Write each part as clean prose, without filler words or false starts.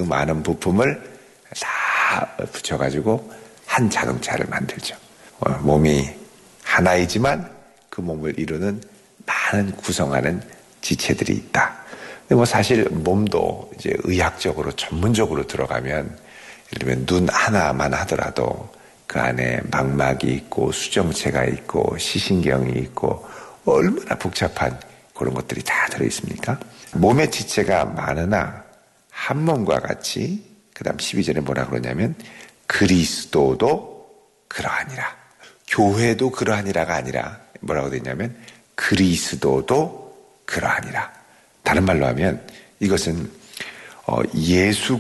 그 많은 부품을 다 붙여가지고 한 자동차를 만들죠. 몸이 하나이지만 그 몸을 이루는 많은 구성하는 지체들이 있다. 근데 뭐 사실 몸도 이제 의학적으로 전문적으로 들어가면 예를 들면 눈 하나만 하더라도 그 안에 망막이 있고 수정체가 있고 시신경이 있고 얼마나 복잡한 그런 것들이 다 들어있습니까? 몸의 지체가 많으나 한 몸과 같이 그 다음 12절에 뭐라 그러냐면 그리스도도 그러하니라. 교회도 그러하니라가 아니라 뭐라고 되냐면 그리스도도 그러하니라. 다른 말로 하면 이것은 예수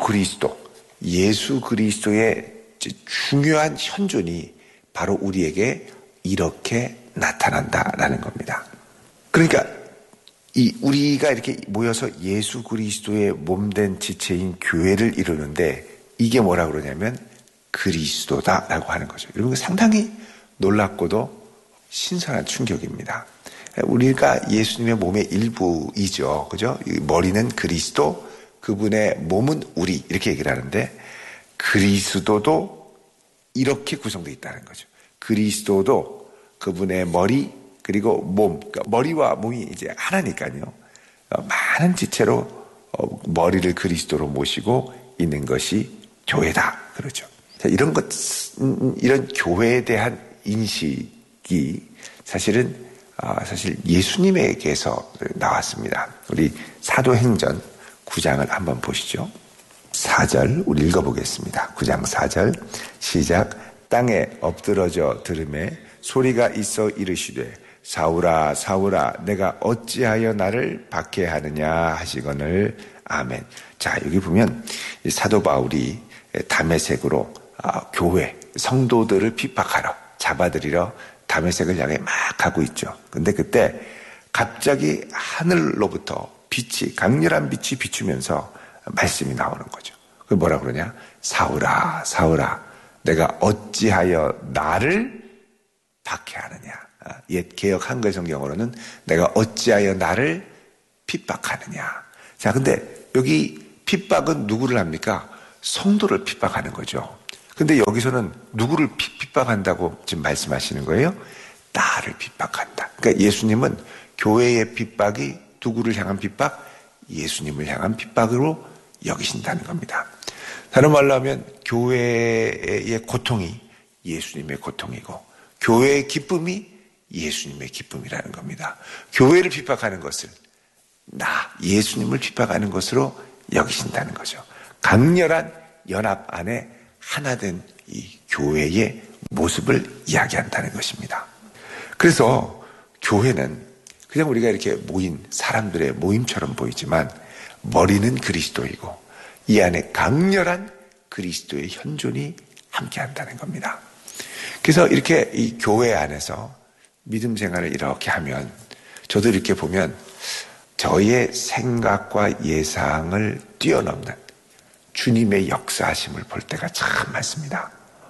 그리스도의 중요한 현존이 바로 우리에게 이렇게 나타난다라는 겁니다. 그러니까 우리가 이렇게 모여서 예수 그리스도의 몸된 지체인 교회를 이루는데 이게 뭐라 그러냐면 그리스도다라고 하는 거죠. 여러분 상당히 놀랍고도 신선한 충격입니다. 우리가 예수님의 몸의 일부이죠. 그죠? 머리는 그리스도, 그분의 몸은 우리 이렇게 얘기를 하는데 그리스도도 이렇게 구성되어 있다는 거죠. 그리스도도 그분의 머리 그리고 몸, 그러니까 머리와 몸이 이제 하나니까요. 많은 지체로 머리를 그리스도로 모시고 있는 것이 교회다. 그렇죠. 자, 이런 교회에 대한 인식이 사실 예수님에게서 나왔습니다. 우리 사도행전 9장을 한번 보시죠. 4절 우리 읽어보겠습니다. 9장 4절 시작. 땅에 엎드러져 들음에 소리가 있어 이르시되 사울아 사울아 내가 어찌하여 나를 박해하느냐 하시거늘 아멘. 자, 여기 보면 사도 바울이 다메섹으로 교회 성도들을 핍박하러 잡아들이러 다메섹을 향해 막 가고 있죠. 근데 그때 갑자기 하늘로부터 강렬한 빛이 비추면서 말씀이 나오는 거죠. 그게 뭐라 그러냐? 사울아 사울아 내가 어찌하여 나를 박해하느냐. 옛 개역 한글 성경으로는 내가 어찌하여 나를 핍박하느냐. 자, 근데 여기 핍박은 누구를 합니까? 성도를 핍박하는 거죠. 근데 여기서는 누구를 핍박한다고 지금 말씀하시는 거예요? 나를 핍박한다. 그러니까 예수님은 교회의 핍박이 누구를 향한 핍박? 예수님을 향한 핍박으로 여기신다는 겁니다. 다른 말로 하면 교회의 고통이 예수님의 고통이고 교회의 기쁨이 예수님의 기쁨이라는 겁니다. 교회를 핍박하는 것을 예수님을 핍박하는 것으로 여기신다는 거죠. 강렬한 연합 안에 하나된 이 교회의 모습을 이야기한다는 것입니다. 그래서 교회는 그냥 우리가 이렇게 모인 사람들의 모임처럼 보이지만 머리는 그리스도이고 이 안에 강렬한 그리스도의 현존이 함께한다는 겁니다. 그래서 이렇게 이 교회 안에서 믿음 생활을 이렇게 하면 저도 이렇게 보면 저희의 생각과 예상을 뛰어넘는 주님의 역사하심을 볼 때가 참 많습니다.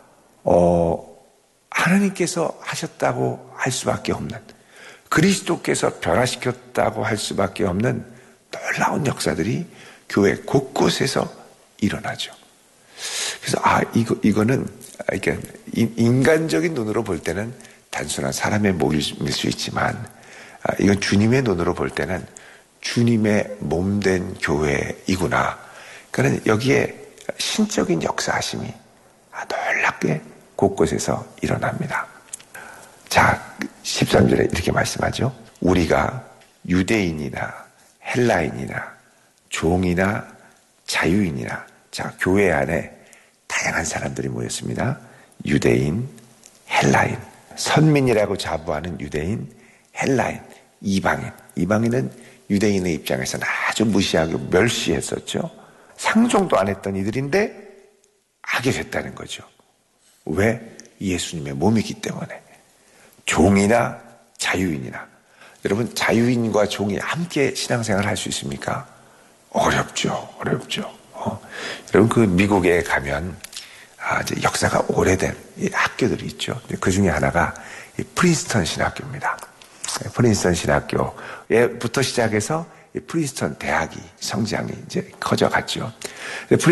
하나님께서 하셨다고 할 수밖에 없는 그리스도께서 변화시켰다고 할 수밖에 없는 놀라운 역사들이 교회 곳곳에서 일어나죠. 그래서 이거는 이렇게 인간적인 눈으로 볼 때는 단순한 사람의 모임일 수 있지만 이건 주님의 눈으로 볼 때는 주님의 몸된 교회이구나. 그러니까 여기에 신적인 역사하심이 놀랍게 곳곳에서 일어납니다. 자, 13절에 이렇게 말씀하죠. 우리가 유대인이나 헬라인이나 종이나 자유인이나 자, 교회 안에 다양한 사람들이 모였습니다. 유대인, 헬라인, 선민이라고 자부하는 유대인, 헬라인, 이방인. 이방인은 유대인의 입장에서는 아주 무시하고 멸시했었죠. 상종도 안 했던 이들인데 하게 됐다는 거죠. 왜? 예수님의 몸이기 때문에. 종이나 자유인이나. 여러분, 자유인과 종이 함께 신앙생활을 할 수 있습니까? 어렵죠. 여러분, 그 미국에 가면 이제 역사가 오래된 학교들이 있죠. 그 중에 하나가 프린스턴 신학교입니다. 프린스턴 신학교에부터 시작해서 프린스턴 대학이 성장이 이제 커져갔죠.